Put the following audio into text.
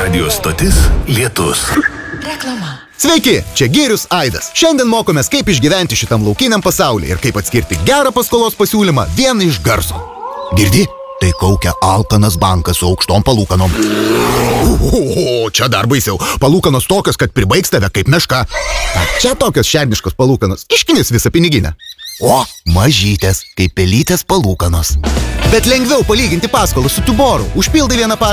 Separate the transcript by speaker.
Speaker 1: Radio stotis Lietus.
Speaker 2: Reklama.
Speaker 3: Sveiki, čia Girius Aidas. Šiandien mokomės, kaip išgyventi šitam laukiniam pasaulyje ir kaip atskirti gerą paskolos pasiūlymą vien iš garso. Girdi? Tai kaukia alkanas bankas su aukštom palūkanom. Čia dar baisiau. Palūkanos tokios, kad pribaigs tave kaip meška. Čia tokios šerniškos palūkanos. Iškinis visą piniginę. O, mažytės, kaip pelytės palūkanos. Bet lengviau palyginti paskolą su Tuboru. Užpildai vieną